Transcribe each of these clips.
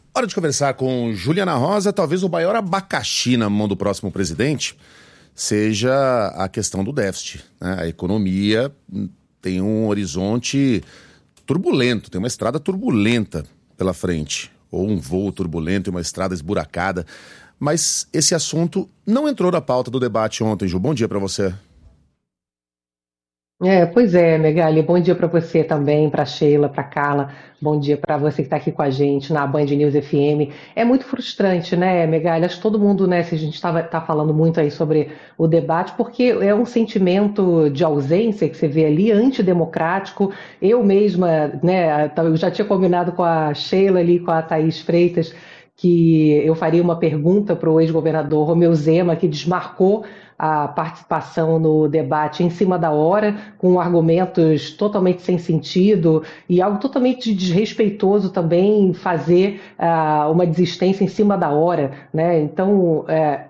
Hora de conversar com Juliana Rosa. Talvez o maior abacaxi na mão do próximo presidente seja a questão do déficit, né? A economia tem um horizonte turbulento, tem uma estrada turbulenta pela frente, ou um voo turbulento e uma estrada esburacada. Mas esse assunto não entrou na pauta do debate ontem, Ju. Bom dia para você. Pois é, Megali, bom dia para você também, para Sheila, para Carla, bom dia para você que está aqui com a gente na Band News FM. É muito frustrante, né, Megali? Acho que todo mundo, né, se a gente tá falando muito aí sobre o debate, porque é um sentimento de ausência que você vê ali, antidemocrático. Eu mesma, né, eu já tinha combinado com a Sheila ali, com a Thaís Freitas, que eu faria uma pergunta para o ex-governador Romeu Zema, que desmarcou a participação no debate em cima da hora, com argumentos totalmente sem sentido e algo totalmente desrespeitoso também fazer uma desistência em cima da hora, né? Então,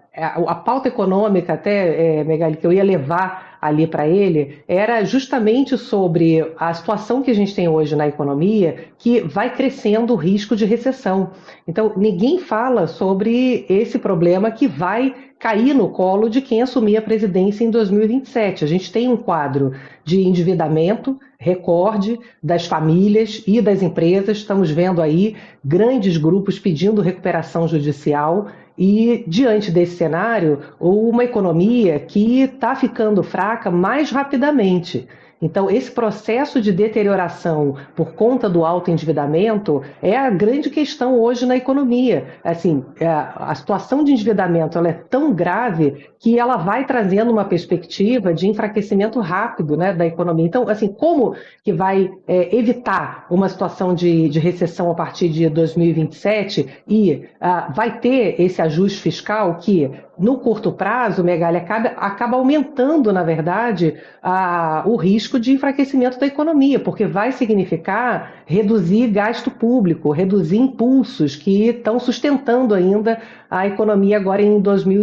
a pauta econômica, até, Megali, que eu ia levar ali para ele, era justamente sobre a situação que a gente tem hoje na economia, que vai crescendo o risco de recessão. Então, ninguém fala sobre esse problema que vai cair no colo de quem assumir a presidência em 2027. A gente tem um quadro de endividamento recorde das famílias e das empresas. Estamos vendo aí grandes grupos pedindo recuperação judicial e, diante desse cenário, uma economia que está ficando fraca mais rapidamente. Então, esse processo de deterioração por conta do alto endividamento é a grande questão hoje na economia. Assim, a situação de endividamento ela é tão grave que ela vai trazendo uma perspectiva de enfraquecimento rápido, né, da economia. Então, assim, como que vai evitar uma situação de recessão a partir de 2027 e vai ter esse ajuste fiscal que, no curto prazo, Megali, acaba aumentando, na verdade, o risco de enfraquecimento da economia, porque vai significar reduzir gasto público, reduzir impulsos que estão sustentando ainda a economia agora em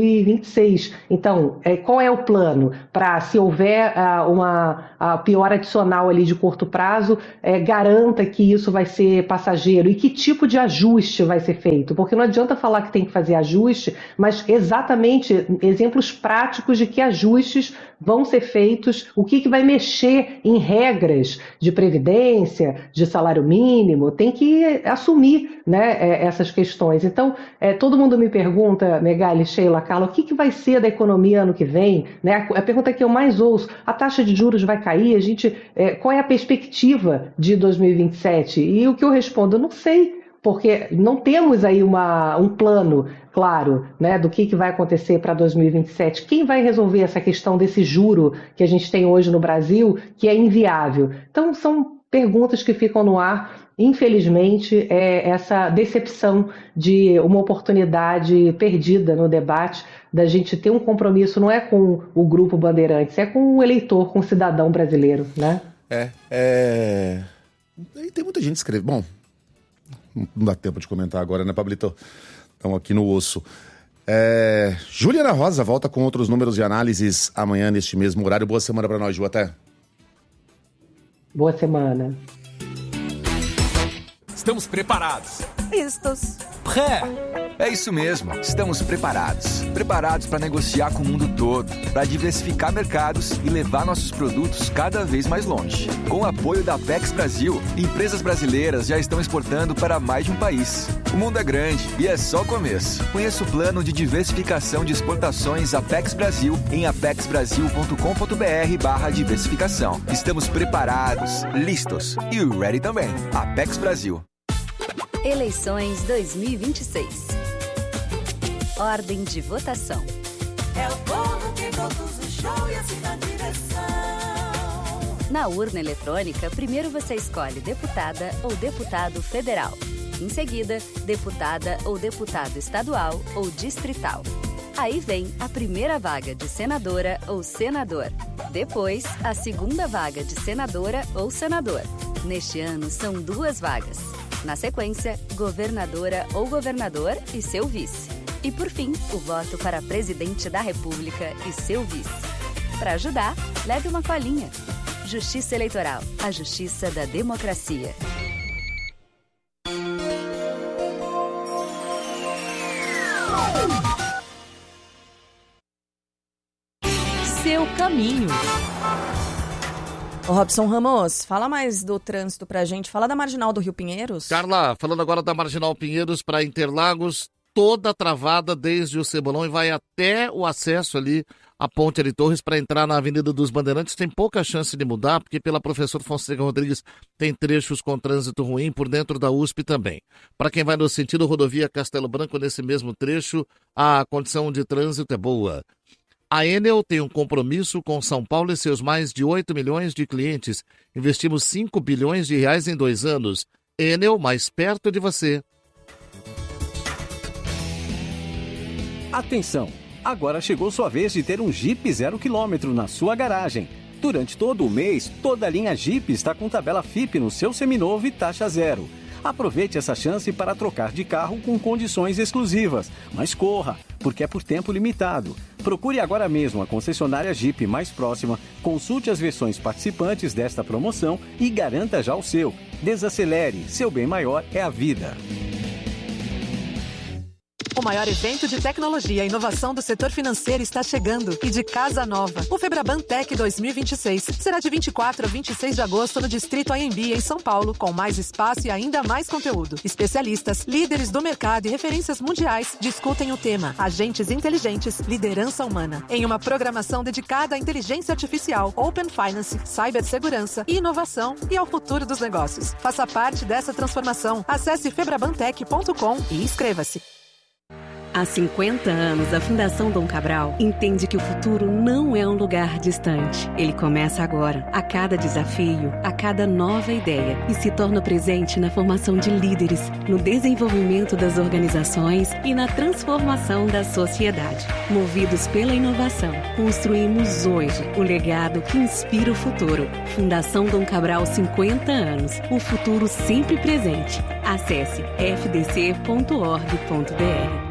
2026. Então, qual é o plano para, se houver uma piora adicional ali de curto prazo, garanta que isso vai ser passageiro? E que tipo de ajuste vai ser feito? Porque não adianta falar que tem que fazer ajuste, mas exatamente exemplos práticos de que ajustes vão ser feitos, o que vai mexer em regras de previdência, de salário mínimo, tem que assumir, né, essas questões. Então, todo mundo me pergunta, Megali, Sheila, Carla, o que vai ser da economia ano que vem? Né? A pergunta que eu mais ouço, a taxa de juros vai cair? Qual é a perspectiva de 2027? E o que eu respondo, eu não sei, porque não temos aí um plano claro, né, do que vai acontecer para 2027. Quem vai resolver essa questão desse juro que a gente tem hoje no Brasil, que é inviável? Então, são perguntas que ficam no ar. Infelizmente, essa decepção de uma oportunidade perdida no debate, da gente ter um compromisso, não é com o Grupo Bandeirantes, é com o eleitor, com o cidadão brasileiro, né? E tem muita gente escrevendo. Bom, não dá tempo de comentar agora, né, Pablito? Estamos aqui no osso. Juliana Rosa volta com outros números e análises amanhã neste mesmo horário. Boa semana para nós, Ju. Até. Boa semana. Estamos preparados. Vistos. Pré. É isso mesmo, estamos preparados. Preparados para negociar com o mundo todo, para diversificar mercados e levar nossos produtos cada vez mais longe. Com o apoio da Apex Brasil, empresas brasileiras já estão exportando para mais de um país. O mundo é grande e é só o começo. Conheça o plano de diversificação de exportações Apex Brasil em apexbrasil.com.br/diversificação. Estamos preparados, listos e ready também. Apex Brasil. Eleições 2026. Ordem de votação. É o povo que conduz o show e assim na direção. Na urna eletrônica, primeiro você escolhe deputada ou deputado federal. Em seguida, deputada ou deputado estadual ou distrital. Aí vem a primeira vaga de senadora ou senador. Depois, a segunda vaga de senadora ou senador. Neste ano, são 2 vagas. Na sequência, governadora ou governador e seu vice. E por fim, o voto para presidente da República e seu vice. Para ajudar, leve uma colinha. Justiça Eleitoral, a justiça da democracia. Seu caminho. Ô Robson Ramos, fala mais do trânsito pra gente. Fala da Marginal do Rio Pinheiros. Carla, falando agora da Marginal Pinheiros para Interlagos, toda travada desde o Cebolão e vai até o acesso ali à Ponte Ari Torres para entrar na Avenida dos Bandeirantes. Tem pouca chance de mudar, porque pela Professor Fonseca Rodrigues tem trechos com trânsito ruim, por dentro da USP também. Para quem vai no sentido rodovia Castelo Branco, nesse mesmo trecho, a condição de trânsito é boa. A Enel tem um compromisso com São Paulo e seus mais de 8 milhões de clientes. Investimos 5 bilhões de reais em 2 anos. Enel, mais perto de você. Atenção! Agora chegou sua vez de ter um Jeep 0 km na sua garagem. Durante todo o mês, toda a linha Jeep está com tabela FIP no seu seminovo e taxa zero. Aproveite essa chance para trocar de carro com condições exclusivas. Mas corra, porque é por tempo limitado. Procure agora mesmo a concessionária Jeep mais próxima, consulte as versões participantes desta promoção e garanta já o seu. Desacelere, seu bem maior é a vida. O maior evento de tecnologia e inovação do setor financeiro está chegando e de casa nova. O Febraban Tech 2026 será de 24 a 26 de agosto no Distrito AMB, em São Paulo, com mais espaço e ainda mais conteúdo. Especialistas, líderes do mercado e referências mundiais discutem o tema Agentes Inteligentes, Liderança Humana, em uma programação dedicada à inteligência artificial, Open Finance, cibersegurança, inovação e ao futuro dos negócios. Faça parte dessa transformação. Acesse febrabantech.com e inscreva-se. Há 50 anos, a Fundação Dom Cabral entende que o futuro não é um lugar distante. Ele começa agora, a cada desafio, a cada nova ideia, e se torna presente na formação de líderes, no desenvolvimento das organizações e na transformação da sociedade. Movidos pela inovação, construímos hoje o legado que inspira o futuro. Fundação Dom Cabral, 50 anos. O futuro sempre presente. Acesse fdc.org.br.